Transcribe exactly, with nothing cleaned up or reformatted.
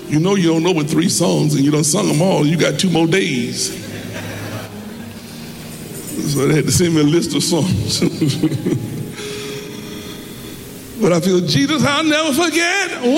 You know you don't know but three songs and you done sung them all. You got two more days. So they had to send me a list of songs. But I feel, Jesus, I'll never forget.